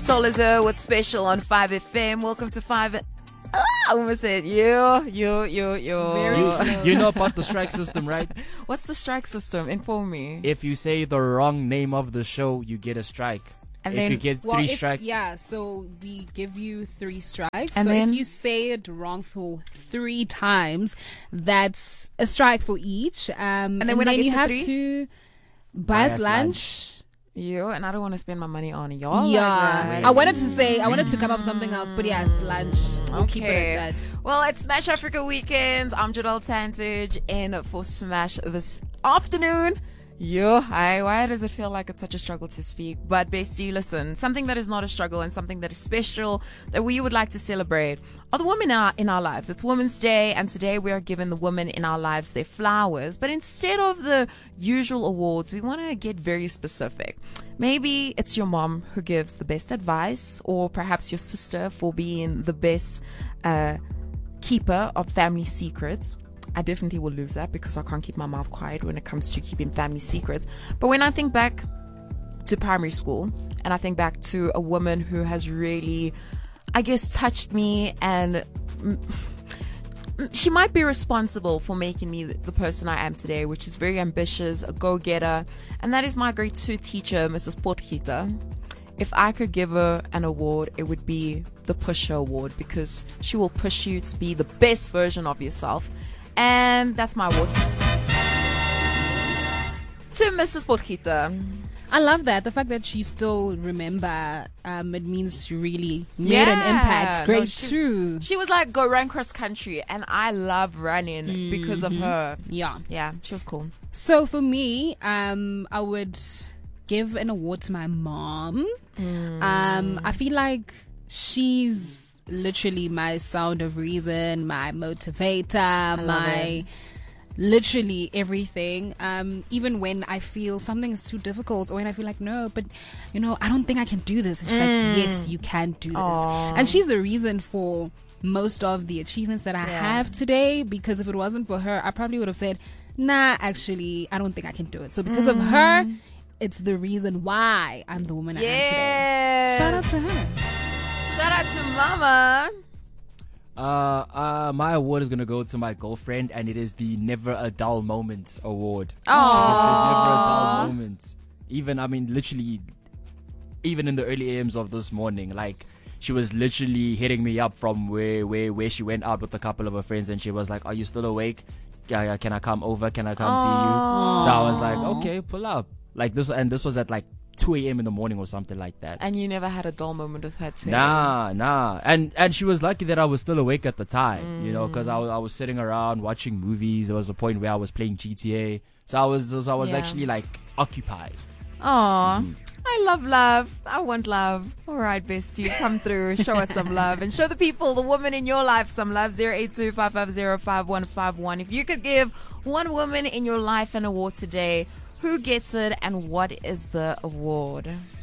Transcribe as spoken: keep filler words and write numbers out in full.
Solizer with Special on five F M. Welcome to five. Ah, I almost said you, you, you, you. Very You, you know about the strike system, right? What's the strike system? Inform me. If you say the wrong name of the show, you get a strike. And if then- you get Well, three if, strikes, yeah, so we give you three strikes. And so then- if you say it wrong for three times, that's a strike for each. Um, And then when I get you to have three? to buy us us lunch. You and I don't want to spend my money on y'all. Yeah, like that. I wanted to say I wanted to come up with something else, but yeah, it's lunch. We'll keep it at that. Well, it's Smash Africa Weekends. I'm Jadal Tantage in for Smash this afternoon. Yo, hi. Why does it feel like it's such a struggle to speak? But bestie, listen, something that is not a struggle and something that is special that we would like to celebrate are the women in our, in our lives. It's Women's Day, and today we are giving the women in our lives their flowers. But instead of the usual awards, we want to get very specific. Maybe it's your mom who gives the best advice, or perhaps your sister for being the best uh, keeper of family secrets. I definitely will lose that because I can't keep my mouth quiet when it comes to keeping family secrets. But when I think back to primary school and I think back to a woman who has really, I guess, touched me, and mm, she might be responsible for making me the person I am today, which is very ambitious, a go-getter, and that is my grade two teacher, Missus Potgieter. If I could give her an award, it would be the Pusher Award, because she will push you to be the best version of yourself. And that's my award to Missus Potgieter. I love that. The fact that she still remember, um, it means she really made an Yeah. impact. Grade No, she- two. She was like, go run cross country, and I love running because of her. Yeah. Yeah, she was cool. So for me, um, I would give an award to my mom. Um, I feel like she's literally my sound of reason, my motivator, love my it. literally everything. Um, even when I feel something is too difficult, or when I feel like no, but you know, I don't think I can do this. And she's like, yes, you can do this. Aw. And she's the reason for most of the achievements that I Yeah. have today. Because if it wasn't for her, I probably would have said, nah, actually, I don't think I can do it. So because of her, it's the reason why I'm the woman I am today. Yes. Shout out to her. Shout out to Mama. uh, uh, my award is gonna go to my girlfriend, and it is the Never a Dull Moment Award. Because there's never a dull moment. Even, I mean, literally, even in the early A Ms of this morning, like, she was literally hitting me up from where, where, where she went out with a couple of her friends, and she was like, "Are you still awake? Yeah, yeah, can I come over? Can I come see you?" So I was like, "Okay, pull up." Like this, and this was at like two A M in the morning or something like that. And you never had a dull moment with her too. Nah, nah, and and she was lucky that I was still awake at the time, you know, because I, was- I was sitting around watching movies. There was a point where I was playing G T A, so I was so I was Yeah. actually like occupied. Aw, I love love. I want love. All right, bestie, come through. Show us some love and show the people, the woman in your life, some love. zero eight two, five five zero, five one five one. If you could give one woman in your life an award today, who gets it and what is the award?